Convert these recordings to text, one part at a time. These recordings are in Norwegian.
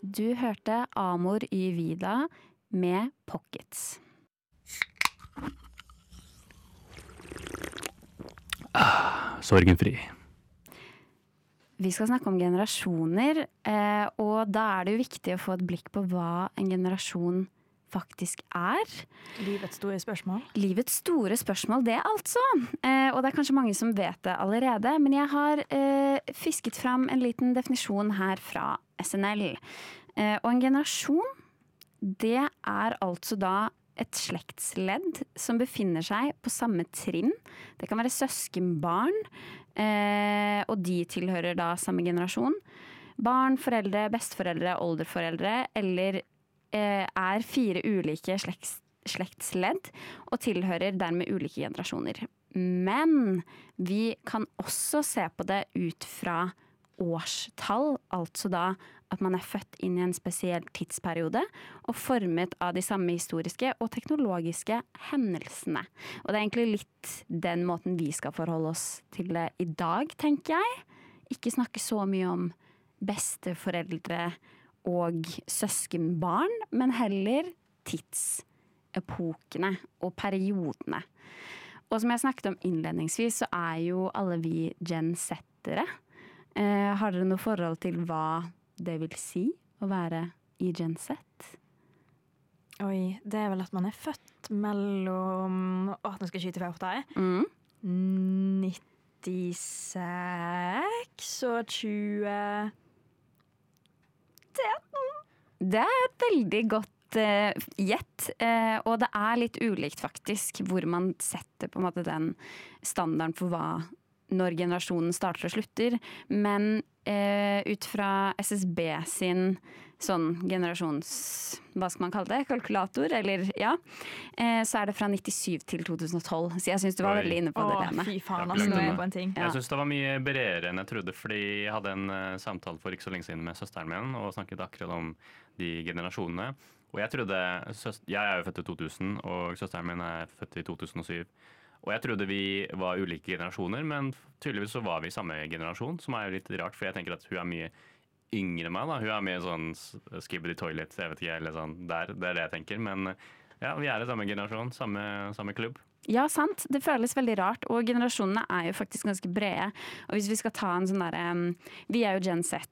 Du hørte Amor y Vida med Pockets. Sorgenfri. Vi skal snakke om generasjoner, og da er det jo viktig å få et blikk på hva en generasjon faktisk er. Livets store spørsmål. Livets store spørsmål, det altså. Og det er kanskje mange som vet det allerede, men jeg har fisket fram en liten definisjon her fra SNL. Og en generasjon, det er altså da et slektsledd som befinner seg på samme trinn. Det kan være søskenbarn, og de tilhører da samme generasjon. Barn, foreldre, besteforeldre, oldeforeldre, eller er 4 ulike slektsledd og tilhører dermed ulike generasjoner. Men vi kan også se på det ut fra årstall, altså da at man er født inn i en spesiell tidsperiode og formet av de samme historiske og teknologiske hendelsene. Og det er egentlig litt den måten vi skal forholde oss til det i dag, tenker jeg. Ikke snakke så mye om besteforeldre og søskenbarn, men heller tidsepokene og periodene. Og som jeg snakket om innledningsvis, så er jo alle vi Gen Z-ere. Har dere noe forhold til hva det vil si å være i Gen Z? Oi, det er vel at man er født mellom... nå skal jeg skyte for deg. 96 og 20... Det er et veldig godt gjett, og det er litt ulikt faktisk hvor man setter på en måte den standarden for hva når generasjonen starter og slutter, men ut fra SSB sin sånn hva skal man kalle det, kalkulator, eller ja, så er det fra 97 til 2012, så jeg synes du var veldig inne på det, Lene. Fy faen, altså, nå er jeg på en ting. Jeg synes det var mye bredere enn jeg trodde, fordi jeg hadde en samtale for ikke så lenge siden med søsteren min, og snakket akkurat om de generasjonene. Og jeg trodde, jeg er jo født i 2000, og søsteren min er født i 2007. Og jeg trodde vi var ulike generasjoner, men tydeligvis så var vi samme generasjon, som er jo litt rart, for jeg tenker at hun er mye yngre enn meg, da. Hun er mye sånn skibidi toilet, jeg vet ikke, eller sånn der, det er det jeg tenker. Men ja, vi er i samme generasjon, samme klubb. Ja, sant. Det føles veldig rart, og generasjonene er jo faktisk ganske brede. Og hvis vi skal ta en sånn derre vi er jo Gen Z,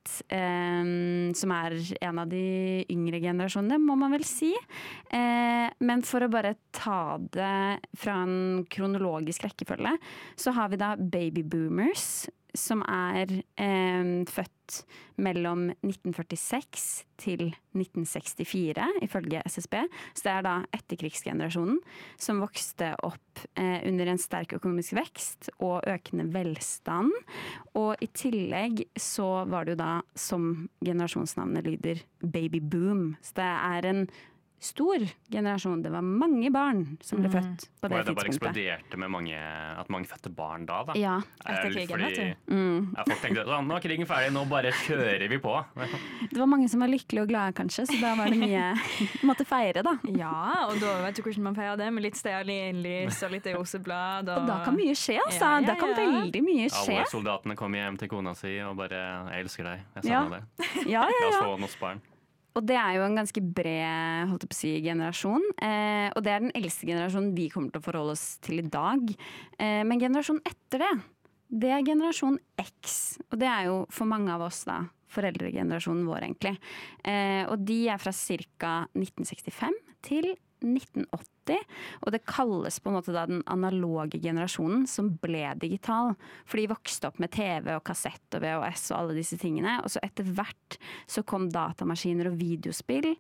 som er en av de yngre generasjonene, må man vel si. Men for å bare ta det fra en kronologisk rekkefølge, så har vi da baby boomers, som er født mellom 1946 til 1964, ifølge SSB. Så det er da etterkrigsgenerasjonen som vokste opp under en sterk økonomisk vekst og økende velstand. Og i tillegg så var det jo da, som generasjonsnavnet lyder, baby boom. Så det er en stor generasjon. Det var mange barn som ble født på det tidspunktet. Det bare eksploderte med at mange fødte barn da. Ja, etter krigen, vet du. Ja, folk tenkte sånn, nå er krigen ferdig, nå bare kjører vi på. Det var mange som var lykkelige og glade kanskje, så da var det mye måtte feire da. Ja, og da vet du hvordan man feirer det, med litt stearinlys og litt roseblad. Og da kan mye skje, altså. Da kan veldig mye skje. Alle soldatene kom hjem til kona si og bare, jeg elsker deg, jeg savner det. Ja. La oss få noen barn. Og det er jo en ganske bred, holdt jeg på å si, generasjon. Og det er den eldste generasjonen vi kommer til å forholde oss til i dag. Men generasjonen etter det er generasjon X. Og det er jo for mange av oss da, foreldregenerasjonen vår egentlig. Og de er fra ca. 1965 til 1980. Og det kalles på en måte da den analoge generasjonen som ble digital. For de vokste opp med TV og kassett og VHS og alle disse tingene. Og så etter hvert så kom datamaskiner og videospill.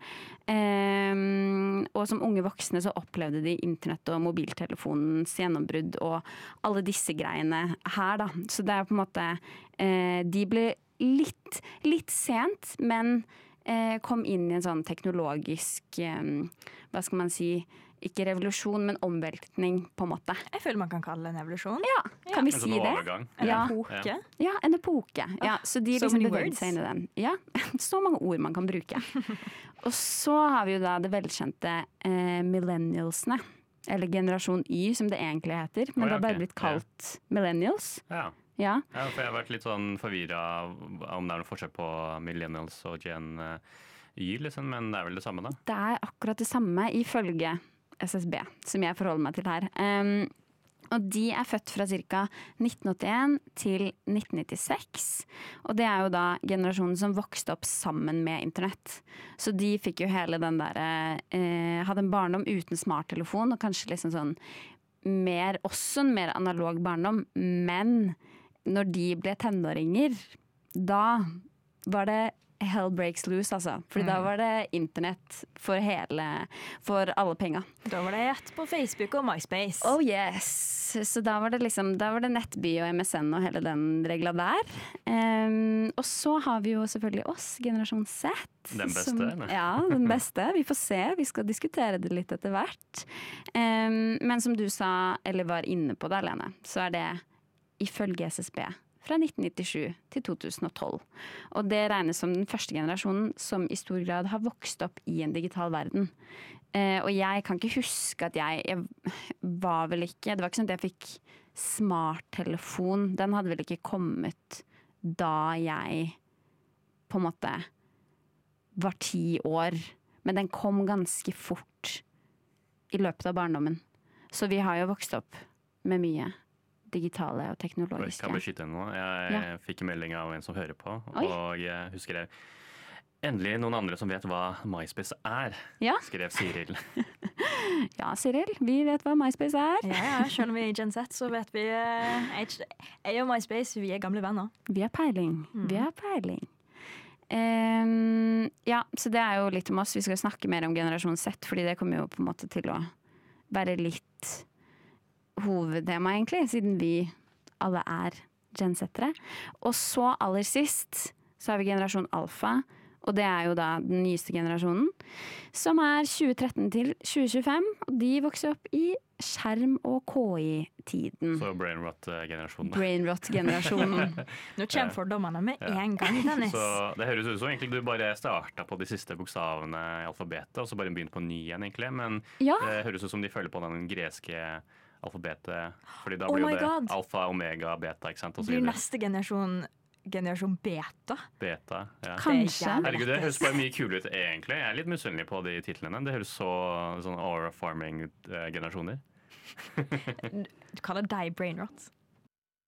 Og som unge voksne så opplevde de internett og mobiltelefonens gjennombrudd og alle disse greiene her da. Så det er på en måte, de ble litt sent, men kom inn i en sånn teknologisk, hva skal man si, ikke revolusjon, men omveltning på en måte. Jeg føler man kan kalle det en evolusjon. Ja, kan vi si det? En epoke. Ja, en epoke. Ja, så de liksom beveget seg inn i den. Ja, så mange ord man kan bruke. Og så har vi jo da det velkjente millennialsene, eller generasjon Y som det egentlig heter, men det har bare blitt kalt millennials. Ja, for jeg har vært litt sånn forvirret om det er noen forskjell på millennials og Gen Y, liksom, men det er vel det samme, da? Det er akkurat det samme ifølge SSB, som jeg forholder meg til her. Og de er født fra ca. 1981 til 1996. Og det er jo da generasjonen som vokste opp sammen med internett. Så de fikk jo hele den derre hadde en barndom uten smarttelefon, og kanskje liksom sånn også en mer analog barndom. Men når de ble tenåringer, da var det hell breaks loose, altså. Fordi da var det internett for alle penga. Da var det ett på Facebook og MySpace. Oh yes! Så da var det Nettby og MSN og hele den regla der. Og så har vi jo selvfølgelig oss, generasjon Z. Den beste? Ja, den beste. Vi får se, vi skal diskutere det litt etter hvert. Men som du sa, eller var inne på da, Lene, så er det ifølge SSB fra 1997 til 2012. Og det regnes som den første generasjonen som i stor grad har vokst opp i en digital verden. Og jeg kan ikke huske at jeg var vel ikke, det var ikke sånn at jeg fikk smarttelefon. Den hadde vel ikke kommet da jeg på en måte var 10 år. Men den kom ganske fort i løpet av barndommen. Så vi har jo vokst opp med mye digitale og teknologiske. Kan beskytte henne nå. Jeg fikk en melding av en som hører på, og jeg husker endelig noen andre som vet hva MySpace er, skrev Cyril. Ja, Cyril, vi vet hva MySpace er. Ja, selv om vi er Gen Z, så vet vi jeg og MySpace, vi er gamle venner. Vi har peiling. Ja, så det er jo litt om oss. Vi skal snakke mer om generasjon Z, fordi det kommer jo på en måte til å være litt hovedtema, egentlig, siden vi alle er gensettere. Og så aller sist så har vi generasjon alfa, og det er jo da den nyeste generasjonen, som er 2013 til 2025, og de vokser opp i skjerm- og KI-tiden. Så brainrot-generasjonen. Brainrot-generasjonen. Nå kommer fordommene med en gang, Dennis. Så det høres ut som egentlig du bare startet på de siste bokstavene i alfabetet, og så bare begynte på ny igjen, egentlig. Men det høres ut som de følger på den greske alfabetet, fordi da blir jo det alfa, omega, beta, ikke sant? Og så blir neste generasjon beta? Beta, ja. Kanskje. Herregud, det høres bare mye kulere ut, egentlig. Jeg er litt misunnelig på de titlene. Det høres sånn aura farming-generasjoner. Du kaller deg brainrot?